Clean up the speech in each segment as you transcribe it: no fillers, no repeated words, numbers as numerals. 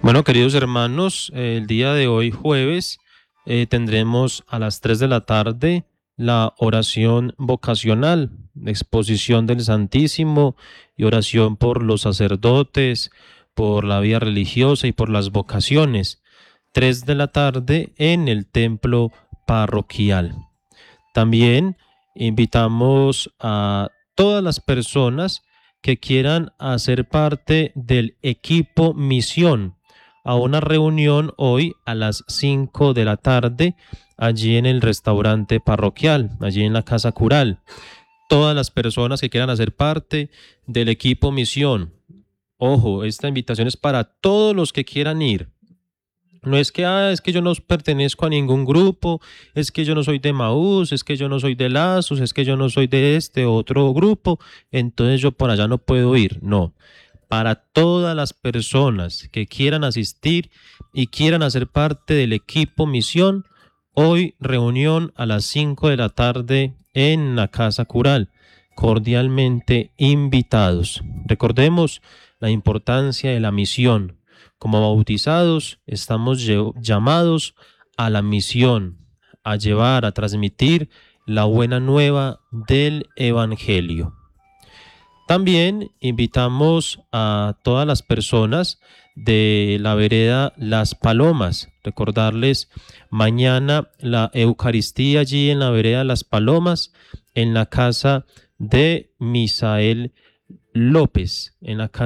Bueno, queridos hermanos, el día de hoy, jueves, tendremos a las 3 de la tarde la oración vocacional, exposición del Santísimo y oración por los sacerdotes, por la vida religiosa y por las vocaciones. 3 de la tarde en el templo parroquial. También invitamos a todas las personas que quieran hacer parte del equipo Misión a una reunión hoy a las 5 de la tarde allí en el restaurante parroquial, allí en la Casa Cural. Todas las personas que quieran hacer parte del equipo Misión. Ojo, esta invitación es para todos los que quieran ir. No es que, es que yo no pertenezco a ningún grupo, es que yo no soy de Maús, es que yo no soy de Lazos, es que yo no soy de este otro grupo, entonces yo por allá no puedo ir. No, para todas las personas que quieran asistir y quieran hacer parte del equipo Misión, hoy reunión a las 5 de la tarde en la Casa Cural. Cordialmente invitados. Recordemos la importancia de la misión. Como bautizados estamos llamados a la misión, a llevar, a transmitir la buena nueva del Evangelio. También invitamos a todas las personas de la vereda Las Palomas, recordarles mañana la Eucaristía allí en la vereda Las Palomas, en la casa de Misael López,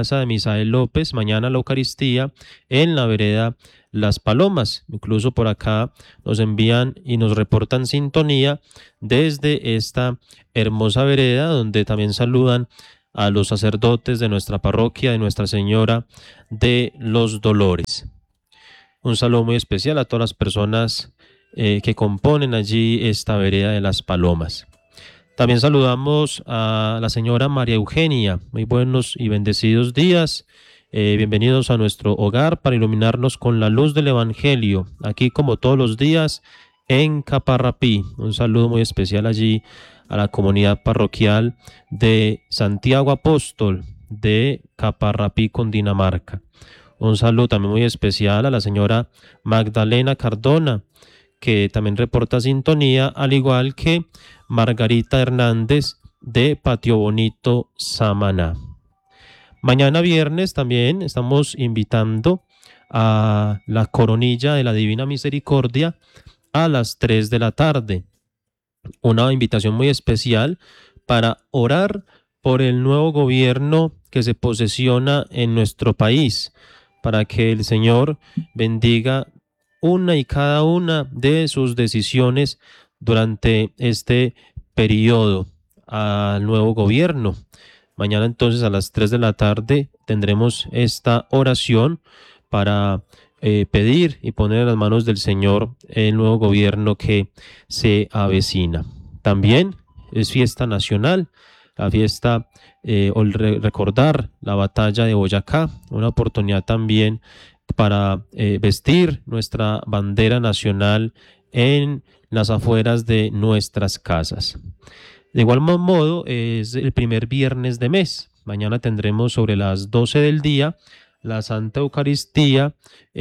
mañana la Eucaristía en la vereda Las Palomas. Incluso por acá nos envían y nos reportan sintonía desde esta hermosa vereda, donde también saludan a los sacerdotes de nuestra parroquia de Nuestra Señora de los Dolores. Un saludo muy especial a todas las personas que componen allí esta vereda de Las Palomas. También saludamos a la señora María Eugenia. Muy buenos y bendecidos días. Bienvenidos a nuestro hogar para iluminarnos con la luz del Evangelio. Aquí como todos los días en Caparrapí. Un saludo muy especial allí a la comunidad parroquial de Santiago Apóstol de Caparrapí, Cundinamarca. Un saludo también muy especial a la señora Magdalena Cardona, que también reporta sintonía, al igual que Margarita Hernández de Patio Bonito, Samaná. Mañana viernes también estamos invitando a la Coronilla de la Divina Misericordia a las 3 de la tarde. Una invitación muy especial para orar por el nuevo gobierno que se posesiona en nuestro país, para que el Señor bendiga una y cada una de sus decisiones durante este periodo al nuevo gobierno. Mañana entonces a las 3 de la tarde tendremos esta oración para pedir y poner en las manos del Señor el nuevo gobierno que se avecina. También es fiesta nacional, la fiesta recordar la batalla de Boyacá, una oportunidad también para vestir nuestra bandera nacional en las afueras de nuestras casas. De igual modo, es el primer viernes de mes. Mañana tendremos sobre las 12 del día la Santa Eucaristía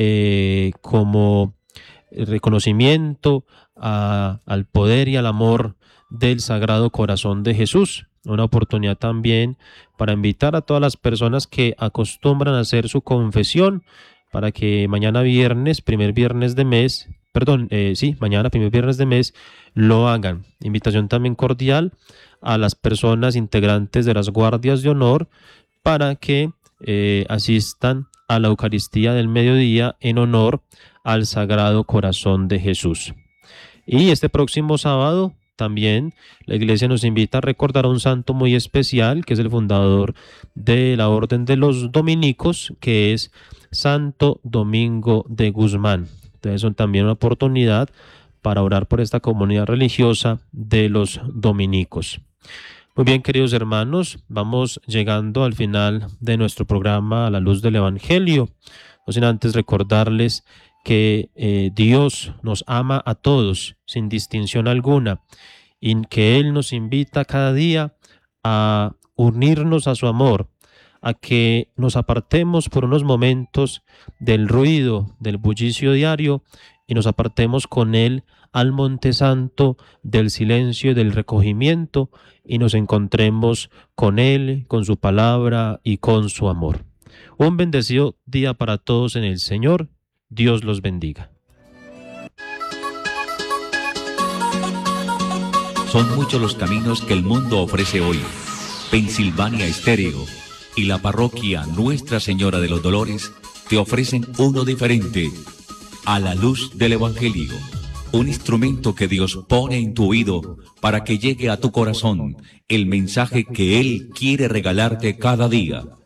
como reconocimiento al poder y al amor del Sagrado Corazón de Jesús. Una oportunidad también para invitar a todas las personas que acostumbran a hacer su confesión para que mañana viernes, primer viernes de mes, mañana primer viernes de mes, lo hagan. Invitación también cordial a las personas integrantes de las guardias de honor para que asistan a la Eucaristía del mediodía en honor al Sagrado Corazón de Jesús. Y este próximo sábado también la Iglesia nos invita a recordar a un santo muy especial, que es el fundador de la Orden de los Dominicos, que es Santo Domingo de Guzmán. Entonces son también una oportunidad para orar por esta comunidad religiosa de los dominicos. Muy bien, queridos hermanos, vamos llegando al final de nuestro programa A la Luz del Evangelio. No sin antes recordarles que Dios nos ama a todos, sin distinción alguna, y que Él nos invita cada día a unirnos a su amor, a que nos apartemos por unos momentos del ruido, del bullicio diario y nos apartemos con Él al Monte Santo del silencio y del recogimiento y nos encontremos con Él, con su palabra y con su amor. Un bendecido día para todos en el Señor. Dios los bendiga. Son muchos los caminos que el mundo ofrece hoy. Pensilvania Estéreo y la parroquia Nuestra Señora de los Dolores te ofrecen uno diferente, a la luz del Evangelio. Un instrumento que Dios pone en tu oído para que llegue a tu corazón el mensaje que Él quiere regalarte cada día.